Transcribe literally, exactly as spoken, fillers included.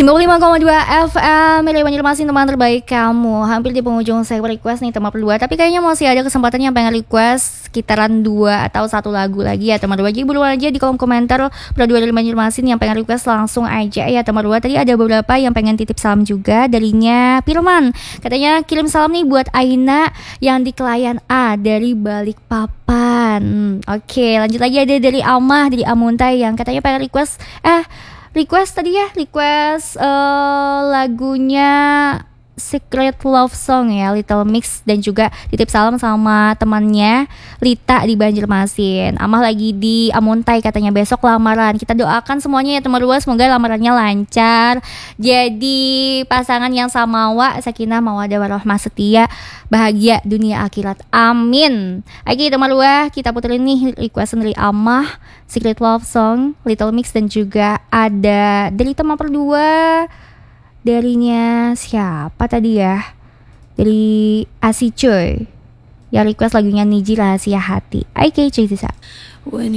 sembilan puluh lima koma dua F M Milih Banjarmasin, teman terbaik kamu. Hampir di penghujung saya request nih teman berdua, tapi kayaknya masih ada kesempatan yang pengen request sekitaran dua atau satu lagu lagi ya teman berdua. Jadi buruan aja di kolom komentar berdua dari Banjarmasin yang pengen request langsung aja ya teman berdua. Tadi ada beberapa yang pengen titip salam juga, darinya Firman. Katanya kirim salam nih buat Aina yang di Kelayan A dari Balikpapan. Hmm, Oke, lanjut lagi ada dari Amah dari Amuntai yang katanya pengen request eh request tadi ya, request uh, lagunya Secret Love Song ya, Little Mix, dan juga titip salam sama temannya Lita di Banjarmasin. Amah lagi di Amuntai katanya besok lamaran. Kita doakan semuanya ya teman dua, semoga lamarannya lancar. Jadi pasangan yang samawa, sakinah mawaddah warahmah, setia, bahagia dunia akhirat. Amin. Oke teman dua, kita puterin nih request dari Amah, Secret Love Song, Little Mix, dan juga ada dari teman berdua, darinya siapa tadi ya, dari Asi Coy yang request lagunya Niji Rahasia Hati. Oke, check this out.